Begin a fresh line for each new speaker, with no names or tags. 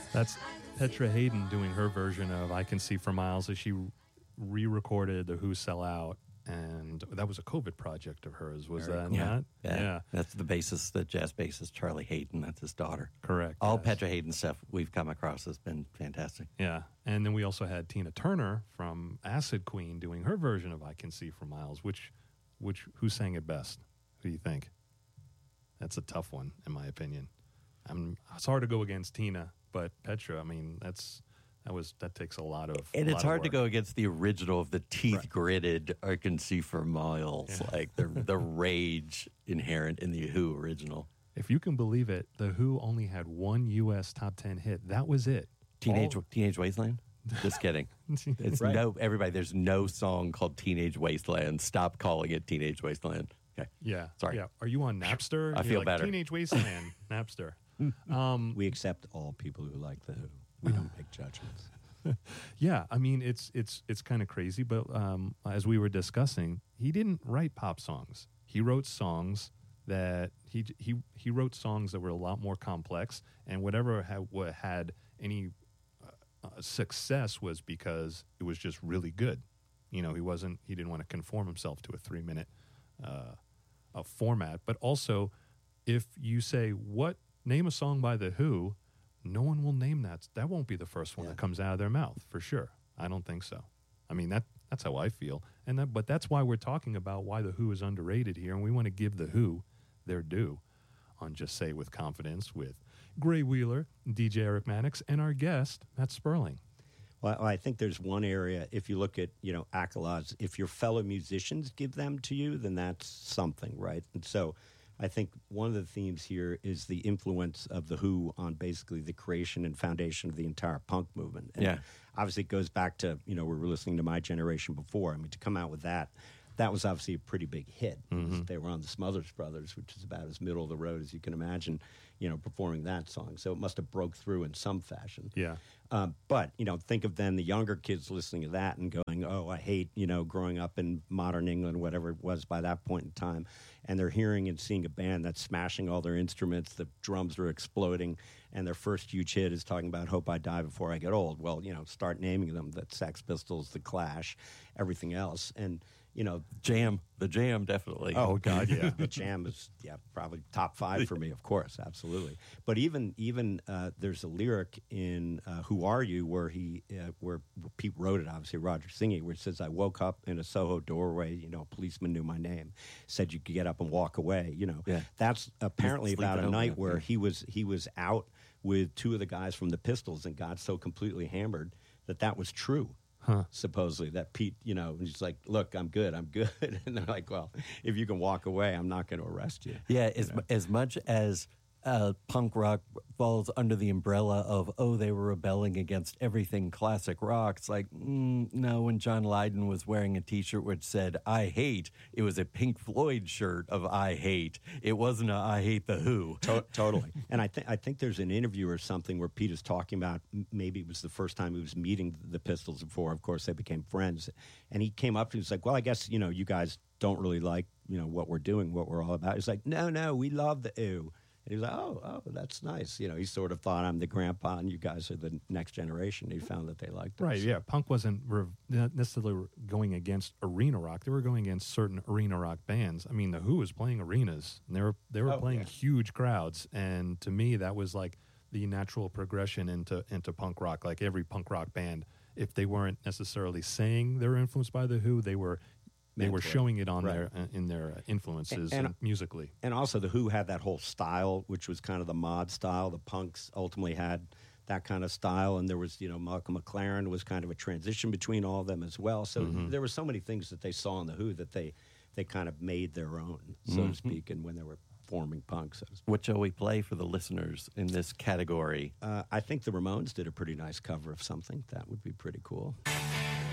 That's Petra Haden doing her version of I Can See for Miles as she re-recorded The Who Sell Out. And that was a COVID project of hers, was
Very
that
cool.
not?
Yeah. That's the bassist, the jazz bassist, Charlie Hayden. That's his daughter.
Correct.
All
yes.
Petra Hayden stuff we've come across has been fantastic.
Yeah. And then we also had Tina Turner from Acid Queen doing her version of I Can See for Miles. Who sang it best? Who do you think? That's a tough one, in my opinion. It's hard to go against Tina, but Petra, I mean, that takes a lot of.
And it's hard to
work.
go against the original of the teeth gritted I Can See for Miles, like the rage inherent in the Who original.
If you can believe it, the Who only had one U.S. top 10 hit. That was it.
Teenage Wasteland. Just kidding. It's
Right.
everybody. There's no song called Teenage Wasteland. Stop calling it Teenage Wasteland. Okay.
Yeah.
Sorry.
Yeah. Are you on Napster?
I
You're
feel
like,
better.
Teenage Wasteland, Napster.
We accept all people who like the Who. We don't make judgments.
Yeah, I mean it's kind of crazy, but as we were discussing, he didn't write pop songs. He wrote songs that he wrote songs that were a lot more complex, and whatever had any success was because it was just really good. You know, he didn't want to conform himself to a 3-minute format, but also if you say name a song by the Who, no one will name that. That won't be the first one that comes out of their mouth, for sure. I don't think so. I mean, that's how I feel. But that's why we're talking about why the Who is underrated here, and we want to give the Who their due on Just Say It With Confidence with Gray Wheeler, DJ Eric Mannix, and our guest, Matt Sperling.
Well, I think there's one area, if you look at, accolades, if your fellow musicians give them to you, then that's something, right? And so I think one of the themes here is the influence of the Who on basically the creation and foundation of the entire punk movement. And obviously it goes back to, we were listening to My Generation before. I mean, to come out with that was obviously a pretty big hit. Mm-hmm. They were on the Smothers Brothers, which is about as middle of the road as you can imagine, performing that song. So it must have broke through in some fashion.
Yeah.
But, think of then the younger kids listening to that and going, oh, I hate, growing up in modern England, whatever it was by that point in time. And they're hearing and seeing a band that's smashing all their instruments, the drums are exploding, and their first huge hit is talking about Hope I Die Before I Get Old. Well, start naming them, the Sex Pistols, the Clash, everything else. And,
The Jam, definitely.
Oh, God, yeah. The Jam is, probably top 5 for me, of course, absolutely. But even there's a lyric in Who Are You where where Pete wrote it, obviously, Roger singing, where it says, I woke up in a Soho doorway, a policeman knew my name, said you could get up and walk away, That's apparently about a night where he was out with 2 of the guys from the Pistols and got so completely hammered that was true. Supposedly that Pete, he's like, look, I'm good. And they're like, well, if you can walk away, I'm not going to arrest you.
Yeah, as much as punk rock falls under the umbrella of, they were rebelling against everything classic rock. It's like, no, when John Lydon was wearing a T-shirt which said, I hate, it was a Pink Floyd shirt of I hate. It wasn't a I hate the Who.
Totally. And I think there's an interview or something where Pete is talking about, maybe it was the first time he was meeting the Pistols before, of course, they became friends. And he came up to him, he's like, well, I guess, you guys don't really like, what we're doing, what we're all about. He's like, no, we love the Who. And he was like, oh, that's nice. He sort of thought I'm the grandpa and you guys are the next generation. He found that they liked it.
Right, yeah. Punk wasn't not necessarily going against arena rock. They were going against certain arena rock bands. I mean, The Who was playing arenas. And they were playing huge crowds. And to me, that was like the natural progression into punk rock. Like every punk rock band, if they weren't necessarily saying they were influenced by The Who, they were showing it on their influences and musically. And
also the Who had that whole style, which was kind of the mod style. The punks ultimately had that kind of style. And there was, Malcolm McLaren was kind of a transition between all of them as well. So there were so many things that they saw in the Who that they kind of made their own, so to speak, and when they were forming punk. So
what shall we play for the listeners in this category?
I think the Ramones did a pretty nice cover of something. That would be pretty cool.